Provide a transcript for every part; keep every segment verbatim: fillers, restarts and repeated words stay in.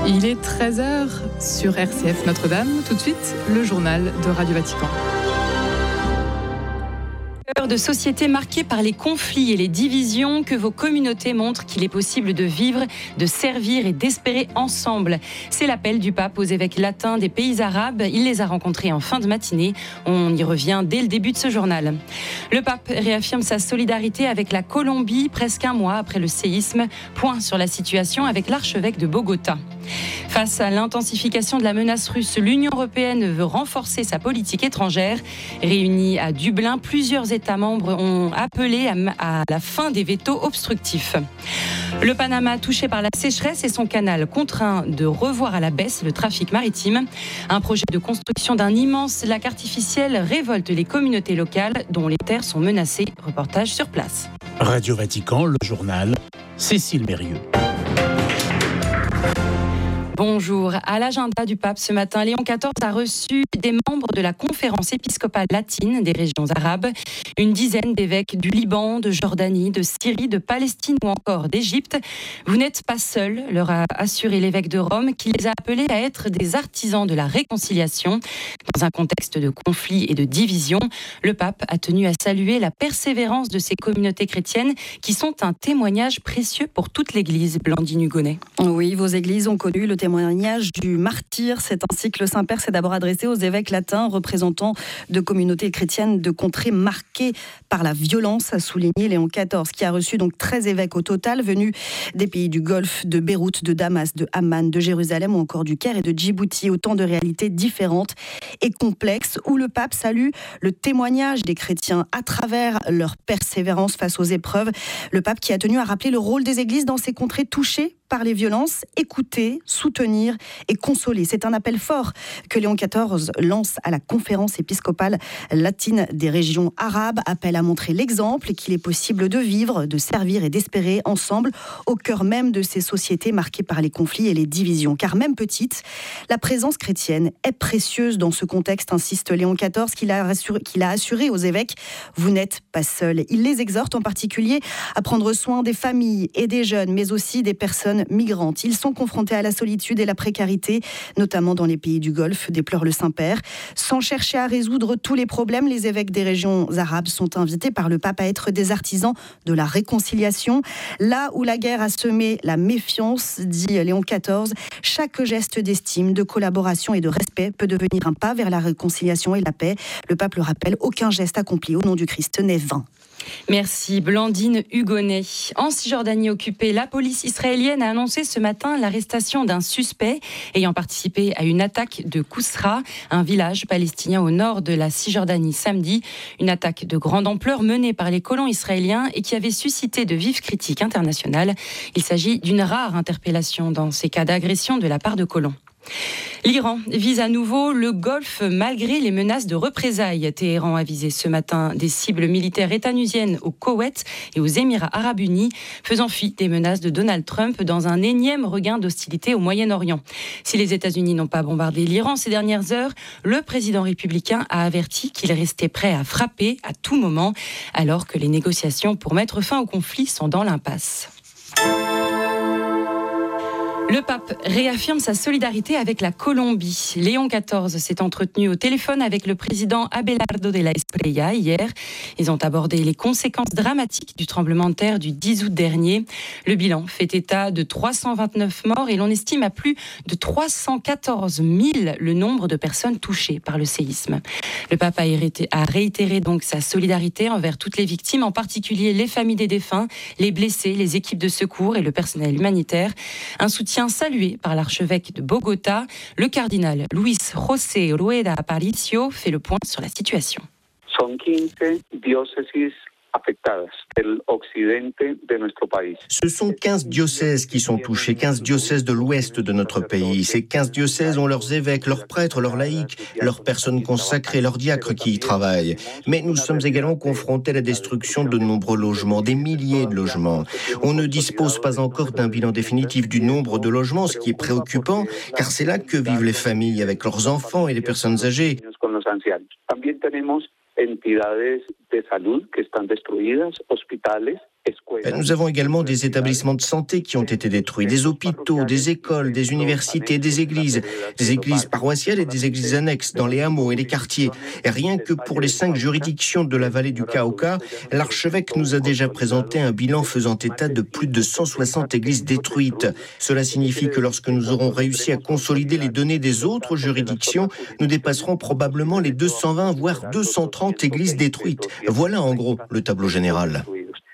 Il est treize heures sur R C F Notre-Dame. Tout de suite, le journal de Radio Vatican. De sociétés marquées par les conflits et les divisions, que vos communautés montrent qu'il est possible de vivre, de servir et d'espérer ensemble. C'est l'appel du pape aux évêques latins des pays arabes. Il les a rencontrés en fin de matinée. On y revient dès le début de ce journal. Le pape réaffirme sa solidarité avec la Colombie presque un mois après le séisme. Point sur la situation avec l'archevêque de Bogota. Face à l'intensification de la menace russe, l'Union européenne veut renforcer sa politique étrangère. Réunis à Dublin, plusieurs États membres ont appelé à la fin des vétos obstructifs. Le Panama, touché par la sécheresse et son canal contraint de revoir à la baisse le trafic maritime. Un projet de construction d'un immense lac artificiel révolte les communautés locales dont les terres sont menacées. Reportage sur place. Radio Vatican, le journal, Cécile Mérieux. Bonjour. À l'agenda du pape ce matin, Léon quatorze a reçu des membres de la conférence épiscopale latine des régions arabes. Une dizaine d'évêques du Liban, de Jordanie, de Syrie, de Palestine ou encore d'Égypte. Vous n'êtes pas seuls, leur a assuré l'évêque de Rome, qui les a appelés à être des artisans de la réconciliation. Dans un contexte de conflit et de division, le pape a tenu à saluer la persévérance de ces communautés chrétiennes qui sont un témoignage précieux pour toute l'Église. Blandine Hugonnet. Oui, vos églises ont connu le témoignage du martyr. C'est ainsi que le Saint-Père s'est d'abord adressé aux évêques latins, représentants de communautés chrétiennes de contrées marquées par la violence, a souligné Léon quatorze, qui a reçu donc treize évêques au total, venus des pays du Golfe, de Beyrouth, de Damas, de Amman, de Jérusalem ou encore du Caire et de Djibouti. Autant de réalités différentes et complexes où le pape salue le témoignage des chrétiens à travers leur persévérance face aux épreuves. Le pape qui a tenu à rappeler le rôle des églises dans ces contrées touchées par les violences, écouter, soutenir et consoler. C'est un appel fort que Léon quatorze lance à la conférence épiscopale latine des régions arabes. Appel à montrer l'exemple et qu'il est possible de vivre, de servir et d'espérer ensemble au cœur même de ces sociétés marquées par les conflits et les divisions. Car même petite, la présence chrétienne est précieuse dans ce contexte, insiste Léon quatorze, qu'il a assuré, qu'il a assuré aux évêques. Vous n'êtes pas seuls. Il les exhorte en particulier à prendre soin des familles et des jeunes, mais aussi des personnes migrantes. Ils sont confrontés à la solitude et la précarité, notamment dans les pays du Golfe, déplore le Saint-Père. Sans chercher à résoudre tous les problèmes, les évêques des régions arabes sont invités par le pape à être des artisans de la réconciliation. Là où la guerre a semé la méfiance, dit Léon quatorze, chaque geste d'estime, de collaboration et de respect peut devenir un pas vers la réconciliation et la paix. Le pape le rappelle, aucun geste accompli au nom du Christ n'est vain. Merci Blandine Hugonnet. En Cisjordanie occupée, la police israélienne a annoncé ce matin l'arrestation d'un suspect ayant participé à une attaque de Kousra, un village palestinien au nord de la Cisjordanie samedi. Une attaque de grande ampleur menée par les colons israéliens et qui avait suscité de vives critiques internationales. Il s'agit d'une rare interpellation dans ces cas d'agression de la part de colons. L'Iran vise à nouveau le Golfe malgré les menaces de représailles. Téhéran a visé ce matin des cibles militaires étanusiennes au Koweït et aux Émirats arabes unis, faisant fi des menaces de Donald Trump dans un énième regain d'hostilité au Moyen-Orient. Si les États-Unis n'ont pas bombardé l'Iran ces dernières heures, le président républicain a averti qu'il restait prêt à frapper à tout moment, alors que les négociations pour mettre fin au conflit sont dans l'impasse. Le pape réaffirme sa solidarité avec la Colombie. Léon quatorze s'est entretenu au téléphone avec le président Abelardo de la Espriella hier. Ils ont abordé les conséquences dramatiques du tremblement de terre du dix août dernier. Le bilan fait état de trois cent vingt-neuf morts et l'on estime à plus de trois cent quatorze mille le nombre de personnes touchées par le séisme. Le pape a, hérité, a réitéré donc sa solidarité envers toutes les victimes, en particulier les familles des défunts, les blessés, les équipes de secours et le personnel humanitaire. Un soutien salué par l'archevêque de Bogota. Le cardinal Luis José Rueda Aparicio fait le point sur la situation. Son quinze diócesis afectadas del occidente de nuestro país. Ce sont quinze diocèses qui sont touchés, quinze diocèses de l'ouest de notre pays. Ces quinze diocèses ont leurs évêques, leurs prêtres, leurs laïcs, leurs personnes consacrées, leurs diacres qui y travaillent. Mais nous sommes également confrontés à la destruction de nombreux logements, des milliers de logements. On ne dispose pas encore d'un bilan définitif du nombre de logements, ce qui est préoccupant, car c'est là que vivent les familles avec leurs enfants et les personnes âgées. Entidades de salud que están destruidas, hospitales Nous avons également des établissements de santé qui ont été détruits, des hôpitaux, des écoles, des universités, des églises, des églises paroissiales et des églises annexes dans les hameaux et les quartiers. Et rien que pour les cinq juridictions de la vallée du Cauca, l'archevêque nous a déjà présenté un bilan faisant état de plus de cent soixante églises détruites. Cela signifie que lorsque nous aurons réussi à consolider les données des autres juridictions, nous dépasserons probablement les deux cent vingt voire deux cent trente églises détruites. Voilà en gros le tableau général.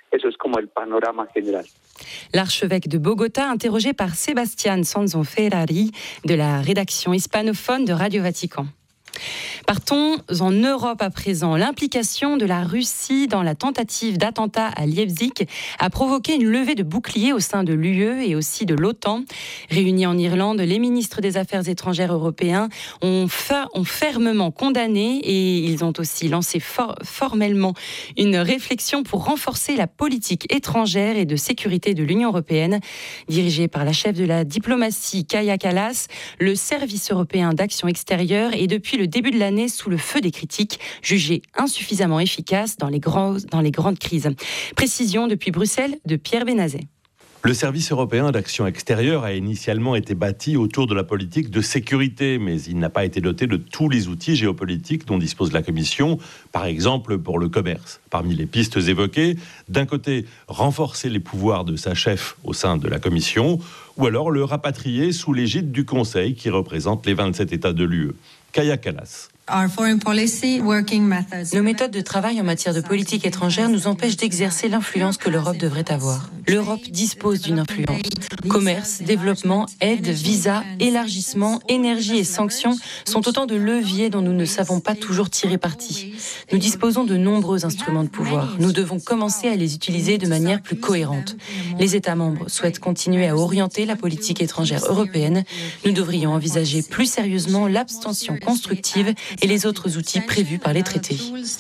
L'archevêque de Bogota, interrogé par Sebastián Sanzon Ferrari de la rédaction hispanophone de Radio Vatican. Partons en Europe à présent. L'implication de la Russie dans la tentative d'attentat à Leipzig a provoqué une levée de boucliers au sein de l'U E et aussi de l'OTAN. Réunis en Irlande, les ministres des Affaires étrangères européens ont, fa- ont fermement condamné et ils ont aussi lancé for- formellement une réflexion pour renforcer la politique étrangère et de sécurité de l'Union européenne. Dirigée par la chef de la diplomatie, Kaja Kallas, le service européen d'action extérieure est depuis le début de l'année sous le feu des critiques, jugé insuffisamment efficace dans les, grands, dans les grandes crises. Précision depuis Bruxelles de Pierre Benazet. Le service européen d'action extérieure a initialement été bâti autour de la politique de sécurité, mais il n'a pas été doté de tous les outils géopolitiques dont dispose la Commission, par exemple pour le commerce. Parmi les pistes évoquées, d'un côté, renforcer les pouvoirs de sa chef au sein de la Commission, ou alors le rapatrier sous l'égide du Conseil qui représente les vingt-sept États de l'U E. Kaja Kallas. Nos méthodes de travail en matière de politique étrangère nous empêchent d'exercer l'influence que l'Europe devrait avoir. L'Europe dispose d'une influence. Commerce, développement, aide, visa, élargissement, énergie et sanctions sont autant de leviers dont nous ne savons pas toujours tirer parti. Nous disposons de nombreux instruments de pouvoir. Nous devons commencer à les utiliser de manière plus cohérente. Les États membres souhaitent continuer à orienter la politique étrangère européenne. Nous devrions envisager plus sérieusement l'abstention constructive et les autres outils prévus par les traités.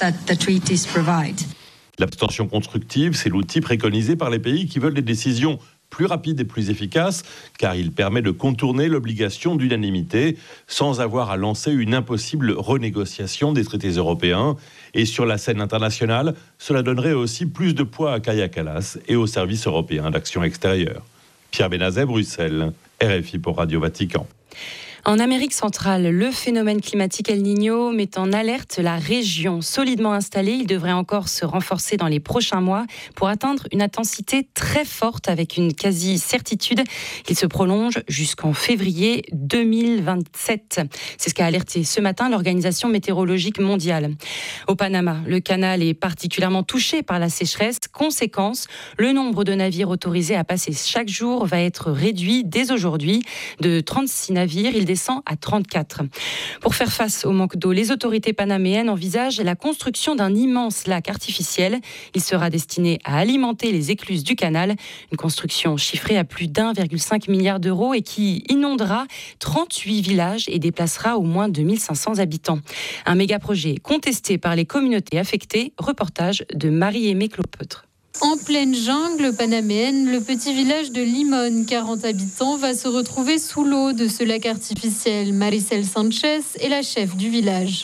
L'abstention constructive, c'est l'outil préconisé par les pays qui veulent des décisions plus rapides et plus efficaces, car il permet de contourner l'obligation d'unanimité sans avoir à lancer une impossible renégociation des traités européens. Et sur la scène internationale, cela donnerait aussi plus de poids à Kaja Kallas et au service européen d'action extérieure. Pierre Benazet, Bruxelles, R F I pour Radio Vatican. En Amérique centrale, le phénomène climatique El Niño met en alerte la région. Solidement installée, il devrait encore se renforcer dans les prochains mois pour atteindre une intensité très forte avec une quasi-certitude qu'il se prolonge jusqu'en février deux mille vingt-sept. C'est ce qu'a alerté ce matin l'Organisation météorologique mondiale. Au Panama, le canal est particulièrement touché par la sécheresse. Conséquence, le nombre de navires autorisés à passer chaque jour va être réduit dès aujourd'hui de trente-six navires. Il descend à trente-quatre. Pour faire face au manque d'eau, les autorités panaméennes envisagent la construction d'un immense lac artificiel. Il sera destiné à alimenter les écluses du canal. Une construction chiffrée à plus d'un virgule cinq milliard d'euros et qui inondera trente-huit villages et déplacera au moins deux mille cinq cents habitants. Un méga-projet contesté par les communautés affectées. Reportage de Marie-Aimée Clopeutre. En pleine jungle panaméenne, le petit village de Limón, quarante habitants, va se retrouver sous l'eau de ce lac artificiel. Maricel Sanchez est la chef du village.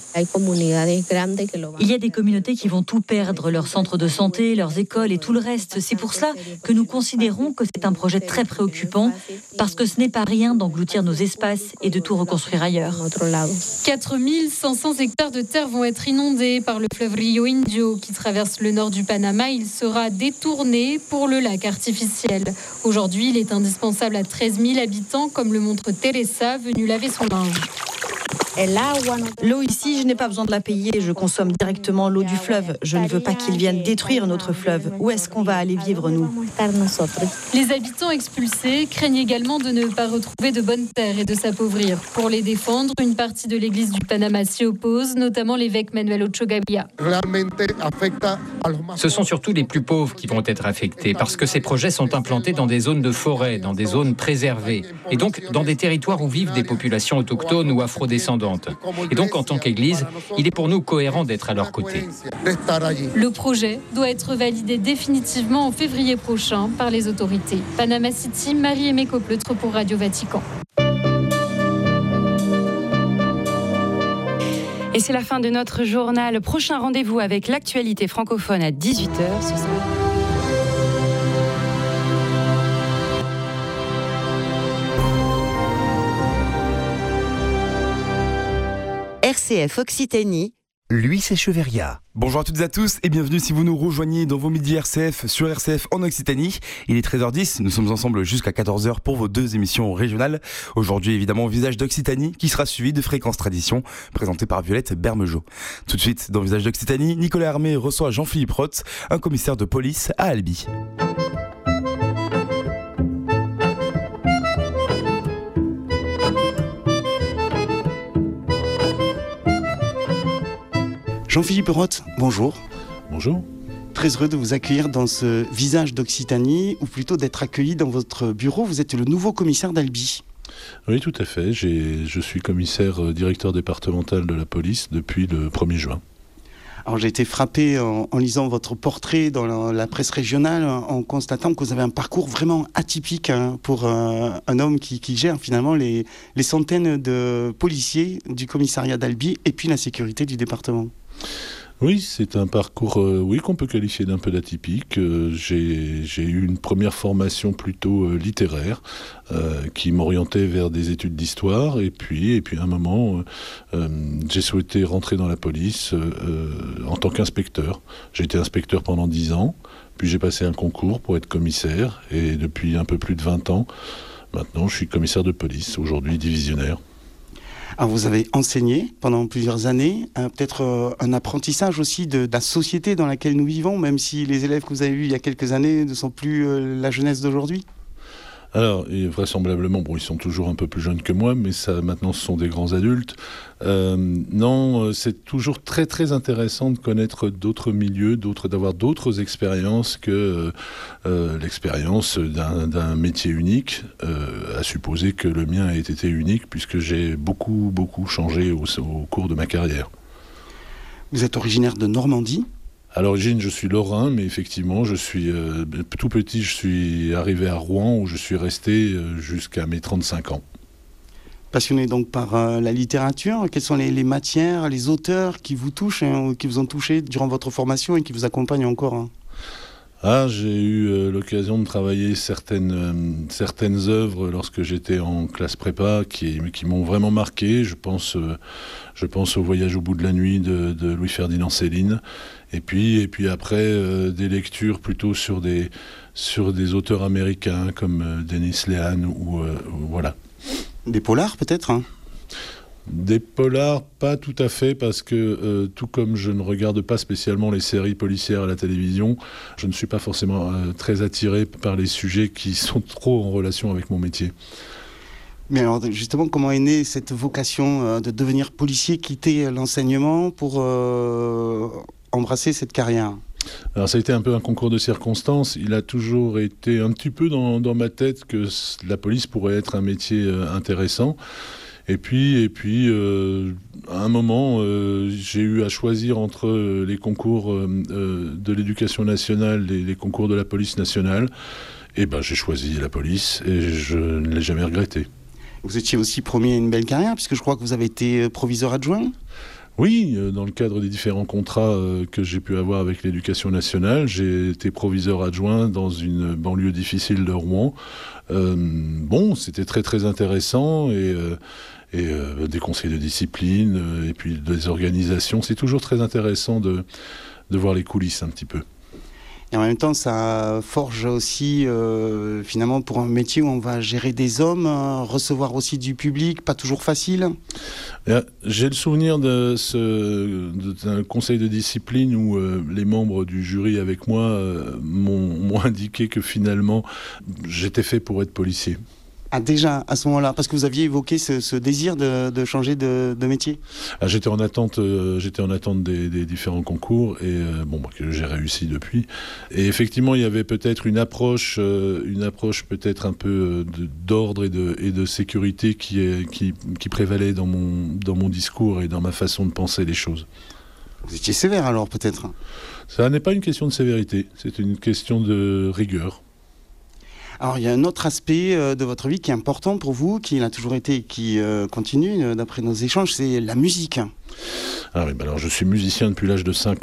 Il y a des communautés qui vont tout perdre, leurs centres de santé, leurs écoles et tout le reste. C'est pour cela que nous considérons que c'est un projet très préoccupant, parce que ce n'est pas rien d'engloutir nos espaces et de tout reconstruire ailleurs. quatre mille cinq cents hectares de terre vont être inondés par le fleuve Rio Indio qui traverse le nord du Panama. Il sera détourné pour le lac artificiel. Aujourd'hui, il est indispensable à treize mille habitants, comme le montre Teresa, venue laver son linge. L'eau ici, je n'ai pas besoin de la payer, je consomme directement l'eau du fleuve. Je ne veux pas qu'ils viennent détruire notre fleuve. Où est-ce qu'on va aller vivre, nous ? Les habitants expulsés craignent également de ne pas retrouver de bonnes terres et de s'appauvrir. Pour les défendre, une partie de l'église du Panama s'y oppose, notamment l'évêque Manuel Ochogavia. Ce sont surtout les plus pauvres qui vont être affectés, parce que ces projets sont implantés dans des zones de forêt, dans des zones préservées, et donc dans des territoires où vivent des populations autochtones ou afrodescendantes. Et donc, en tant qu'Église, il est pour nous cohérent d'être à leur côté. Le projet doit être validé définitivement en février prochain par les autorités. Panama City, Marie-Aimée Clopeutre pour Radio Vatican. Et c'est la fin de notre journal. Prochain rendez-vous avec l'actualité francophone à dix-huit heures. Ce sera... R C F Occitanie, lui c'est Cheveria. Bonjour à toutes et à tous et bienvenue si vous nous rejoignez dans vos midis R C F sur R C F en Occitanie. Il est treize heures dix, nous sommes ensemble jusqu'à quatorze heures pour vos deux émissions régionales. Aujourd'hui évidemment Visage d'Occitanie qui sera suivi de Fréquence Tradition présenté par Violette Bermejo. Tout de suite dans Visage d'Occitanie, Nicolas Hermé reçoit Jean-Philippe Roth, un commissaire de police à Albi. Jean-Philippe Roth, bonjour. Bonjour. Très heureux de vous accueillir dans ce Visage d'Occitanie, ou plutôt d'être accueilli dans votre bureau. Vous êtes le nouveau commissaire d'Albi. Oui, tout à fait. J'ai, je suis commissaire euh, directeur départemental de la police depuis le premier juin. Alors j'ai été frappé en, en lisant votre portrait dans la, la presse régionale, en constatant que vous avez un parcours vraiment atypique hein, pour euh, un homme qui, qui gère finalement les, les centaines de policiers du commissariat d'Albi et puis la sécurité du département. Oui, c'est un parcours euh, oui, qu'on peut qualifier d'un peu d'atypique. Euh, j'ai, j'ai eu une première formation plutôt euh, littéraire euh, qui m'orientait vers des études d'histoire et puis, et puis à un moment, euh, euh, j'ai souhaité rentrer dans la police euh, euh, en tant qu'inspecteur. J'ai été inspecteur pendant dix ans, puis j'ai passé un concours pour être commissaire et depuis un peu plus de vingt ans, maintenant je suis commissaire de police, aujourd'hui divisionnaire. Alors vous avez enseigné pendant plusieurs années, euh, peut-être euh, un apprentissage aussi de, de la société dans laquelle nous vivons, même si les élèves que vous avez eus il y a quelques années ne sont plus euh, la jeunesse d'aujourd'hui. Alors, et vraisemblablement, bon, ils sont toujours un peu plus jeunes que moi, mais ça, maintenant, ce sont des grands adultes. Euh, non, c'est toujours très, très intéressant de connaître d'autres milieux, d'autres, d'avoir d'autres expériences que euh, l'expérience d'un, d'un métier unique, euh, à supposer que le mien ait été unique, puisque j'ai beaucoup, beaucoup changé au, au cours de ma carrière. Vous êtes originaire de Normandie ? À l'origine, je suis lorrain, mais effectivement, je suis euh, tout petit, je suis arrivé à Rouen, où je suis resté euh, jusqu'à mes trente-cinq ans. Passionné donc par euh, la littérature, quelles sont les, les matières, les auteurs qui vous touchent, hein, qui vous ont touché durant votre formation et qui vous accompagnent encore hein? Ah, j'ai eu euh, l'occasion de travailler certaines, euh, certaines œuvres lorsque j'étais en classe prépa qui, qui m'ont vraiment marqué. Je pense, euh, je pense au Voyage au bout de la nuit de, de Louis-Ferdinand Céline. Et puis, et puis après, euh, des lectures plutôt sur des, sur des auteurs américains comme euh, Dennis Lehane ou euh, voilà. Des polars peut-être hein? Des polars, pas tout à fait, parce que euh, tout comme je ne regarde pas spécialement les séries policières à la télévision, je ne suis pas forcément euh, très attiré par les sujets qui sont trop en relation avec mon métier. Mais alors justement, comment est née cette vocation euh, de devenir policier, quitter l'enseignement pour euh, embrasser cette carrière ? Alors ça a été un peu un concours de circonstances. Il a toujours été un petit peu dans, dans ma tête que la police pourrait être un métier euh, intéressant. Et puis, et puis euh, à un moment, euh, j'ai eu à choisir entre les concours euh, de l'éducation nationale et les concours de la police nationale. Et ben, j'ai choisi la police et je ne l'ai jamais regretté. Vous étiez aussi promis à une belle carrière, puisque je crois que vous avez été proviseur adjoint. Oui, dans le cadre des différents contrats que j'ai pu avoir avec l'éducation nationale, j'ai été proviseur adjoint dans une banlieue difficile de Rouen. Euh, bon, c'était très très intéressant et, euh, et euh, des conseils de discipline euh, et puis des organisations. C'est toujours très intéressant de, de voir les coulisses un petit peu. Et en même temps, ça forge aussi, euh, finalement, pour un métier où on va gérer des hommes, euh, recevoir aussi du public, pas toujours facile. J'ai le souvenir de ce, d'un conseil de discipline où euh, les membres du jury avec moi euh, m'ont, m'ont indiqué que finalement, j'étais fait pour être policier. Ah, déjà, à ce moment-là, parce que vous aviez évoqué ce, ce désir de, de changer de, de métier. Ah, j'étais en attente, euh, j'étais en attente des, des différents concours et euh, bon, bah, que j'ai réussi depuis. Et effectivement, il y avait peut-être une approche, euh, une approche peut-être un peu de, d'ordre et de, et de sécurité qui, est, qui, qui prévalait dans mon, dans mon discours et dans ma façon de penser les choses. Vous étiez sévère alors, peut-être ? Ça n'est pas une question de sévérité, c'est une question de rigueur. Alors, il y a un autre aspect euh, de votre vie qui est important pour vous, qui a toujours été et qui euh, continue, euh, d'après nos échanges, c'est la musique. Ah oui, bah alors je suis musicien depuis l'âge de cinq ans.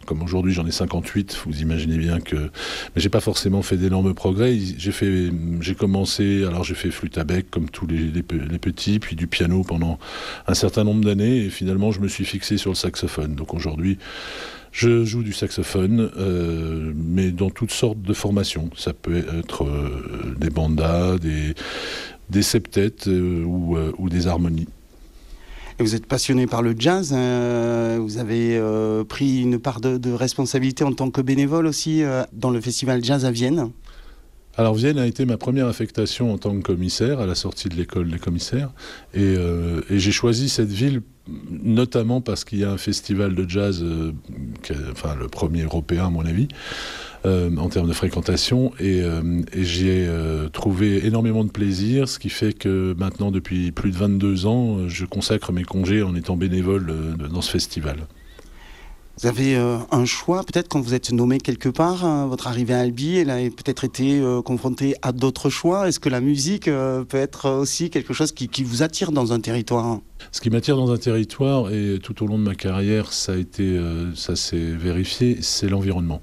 Comme aujourd'hui j'en ai cinquante-huit, vous imaginez bien que... Mais j'ai pas forcément fait d'énormes progrès. J'ai, fait... j'ai commencé, alors j'ai fait flûte à bec comme tous les, les, les petits, puis du piano pendant un certain nombre d'années, et finalement je me suis fixé sur le saxophone. Donc aujourd'hui, je joue du saxophone, euh, mais dans toutes sortes de formations. Ça peut être euh, des bandas, des, des septets euh, ou, euh, ou des harmonies. Et vous êtes passionné par le jazz, euh, vous avez euh, pris une part de, de responsabilité en tant que bénévole aussi euh, dans le festival Jazz à Vienne. Alors Vienne a été ma première affectation en tant que commissaire, à la sortie de l'école des commissaires, et, euh, et j'ai choisi cette ville notamment parce qu'il y a un festival de jazz, euh, qui est, enfin le premier européen à mon avis, euh, en termes de fréquentation, et, euh, et j'y ai euh, trouvé énormément de plaisir, ce qui fait que maintenant, depuis plus de vingt-deux ans, je consacre mes congés en étant bénévole euh, dans ce festival. Vous avez euh, un choix, peut-être quand vous êtes nommé quelque part, hein, votre arrivée à Albi, elle a peut-être été euh, confrontée à d'autres choix. Est-ce que la musique euh, peut être aussi quelque chose qui, qui vous attire dans un territoire ? Ce qui m'attire dans un territoire, et tout au long de ma carrière, ça a été, euh, ça s'est vérifié, c'est l'environnement.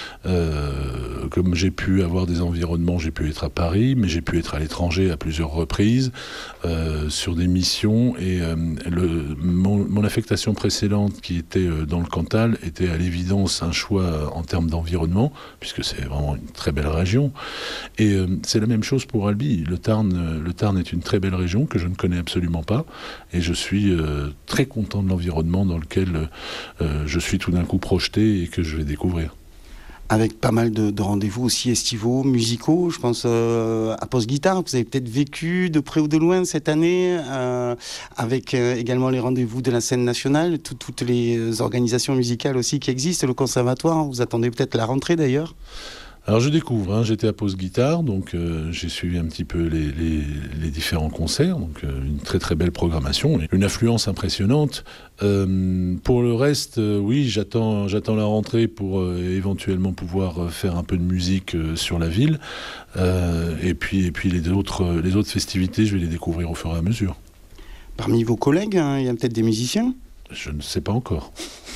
Euh, comme j'ai pu avoir des environnements, j'ai pu être à Paris, mais j'ai pu être à l'étranger à plusieurs reprises, euh, sur des missions, et euh, le, mon, mon affectation précédente, qui était euh, dans le Cantal, était à l'évidence un choix en termes d'environnement, puisque c'est vraiment une très belle région. Et euh, c'est la même chose pour Albi. Le Tarn, le Tarn est une très belle région que je ne connais absolument pas, et je suis euh, très content de l'environnement dans lequel euh, je suis tout d'un coup projeté et que je vais découvrir. Avec pas mal de, de rendez-vous aussi estivaux, musicaux, je pense euh, à Post Guitare, que vous avez peut-être vécu de près ou de loin cette année, euh, avec euh, également les rendez-vous de la scène nationale, tout, toutes les organisations musicales aussi qui existent, le conservatoire, vous attendez peut-être la rentrée d'ailleurs ? Alors je découvre, hein, j'étais à Post Guitare, donc euh, j'ai suivi un petit peu les, les, les différents concerts, donc euh, une très très belle programmation, une affluence impressionnante. Euh, pour le reste, euh, oui, j'attends, j'attends la rentrée pour euh, éventuellement pouvoir euh, faire un peu de musique euh, sur la ville, euh, et puis, et puis les, autres, les autres festivités, je vais les découvrir au fur et à mesure. Parmi vos collègues, hein, il y a peut-être des musiciens ? Je ne sais pas encore.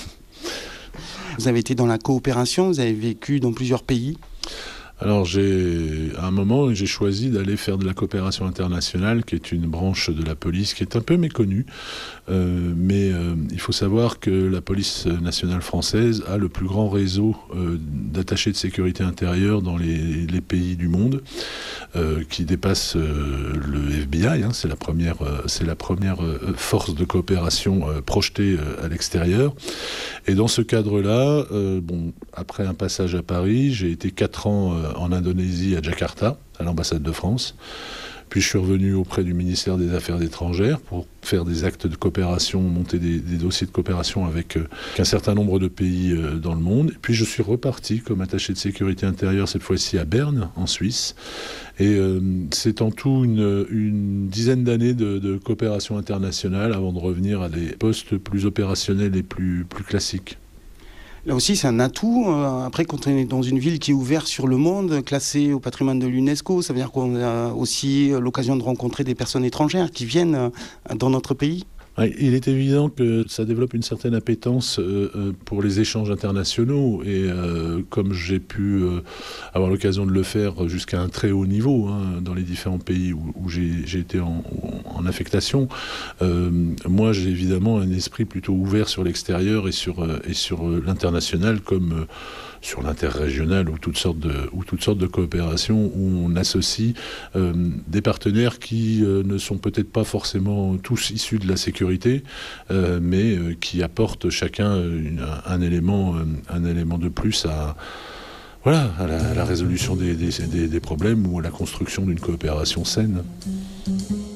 Vous avez été dans la coopération, vous avez vécu dans plusieurs pays. Alors, j'ai, à un moment, j'ai choisi d'aller faire de la coopération internationale, qui est une branche de la police qui est un peu méconnue. Euh, mais euh, il faut savoir que la police nationale française a le plus grand réseau euh, d'attachés de sécurité intérieure dans les, les pays du monde, euh, qui dépasse euh, le F B I. Hein, c'est la première, euh, c'est la première euh, force de coopération euh, projetée euh, à l'extérieur. Et dans ce cadre-là, euh, bon, après un passage à Paris, j'ai été quatre ans euh, en Indonésie, à Jakarta, à l'ambassade de France. Puis je suis revenu auprès du ministère des Affaires étrangères pour faire des actes de coopération, monter des, des dossiers de coopération avec euh, un certain nombre de pays euh, dans le monde. Et puis je suis reparti comme attaché de sécurité intérieure, cette fois-ci à Berne, en Suisse. Et euh, c'est en tout une, une dizaine d'années de, de coopération internationale avant de revenir à des postes plus opérationnels et plus, plus classiques. Là aussi, c'est un atout. Euh, après, quand on est dans une ville qui est ouverte sur le monde, classée au patrimoine de l'UNESCO, ça veut dire qu'on a aussi l'occasion de rencontrer des personnes étrangères qui viennent euh, dans notre pays. Il est évident que ça développe une certaine appétence euh, pour les échanges internationaux et euh, comme j'ai pu euh, avoir l'occasion de le faire jusqu'à un très haut niveau hein, dans les différents pays où, où j'ai, j'ai été en, en affectation, euh, moi j'ai évidemment un esprit plutôt ouvert sur l'extérieur et sur, euh, et sur l'international comme euh, sur l'interrégional ou toutes sortes de, ou toutes sortes de coopérations où on associe euh, des partenaires qui euh, ne sont peut-être pas forcément tous issus de la sécurité, euh, mais euh, qui apportent chacun une, un, élément, euh, un élément de plus à, voilà, à, la, à la résolution des, des, des, des problèmes ou à la construction d'une coopération saine.